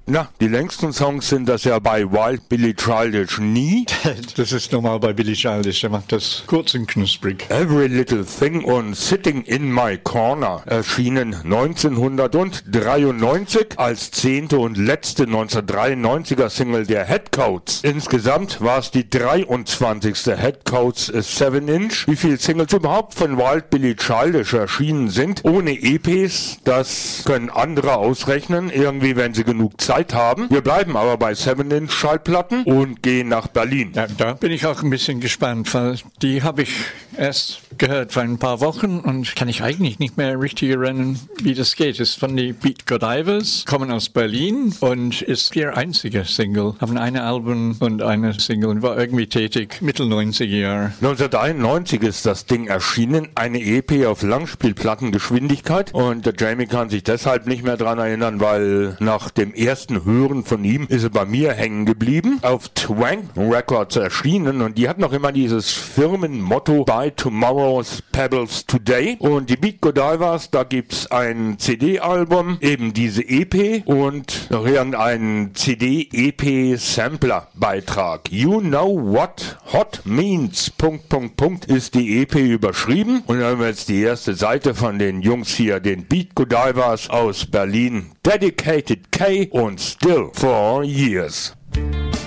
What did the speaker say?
Na, die längsten Songs sind das ja bei Wild Billy Childish nie. Das ist normal bei Billy Childish, der macht das kurz und knusprig. Every Little Thing und Sitting in My Corner erschienen 1993 als 10. und letzte 1993er Single der Headcoats. Insgesamt war es die 23. Headcoats 7-Inch. Wie viele Singles überhaupt von Wild Billy Childish erschienen sind, ohne EPs, das können andere ausrechnen, irgendwie wenn sie genug Zeit haben. Wir bleiben aber bei 7-Inch Schallplatten und gehen nach Berlin. Ja, da bin ich auch ein bisschen gespannt, weil die habe ich erst gehört vor ein paar Wochen und kann ich eigentlich nicht mehr richtig erinnern, wie das geht. Es ist von den Beat Godivers, kommen aus Berlin und ist ihr einziger Single. Haben eine Album und eine Single und war irgendwie tätig, Mitte 90er Jahre. 1991 ist das Ding erschienen, eine EP auf Langspielplattengeschwindigkeit und der Jamie kann sich deshalb nicht mehr dran erinnern, weil nach dem ersten Hören von ihm ist er bei mir hängen geblieben, auf Twang Records erschienen und die hat noch immer dieses Firmenmotto Buy Tomorrow's Pebbles Today und die Beat Godivers, da gibt's ein CD-Album, eben diese EP und noch irgendein CD-EP-Sampler-Beitrag. You Know What Hot Means, ... ist die EP überschrieben und dann haben wir jetzt die erste Seite von den Jungs hier, den Beat Godivers aus Berlin, Dedicated K und Still for Years.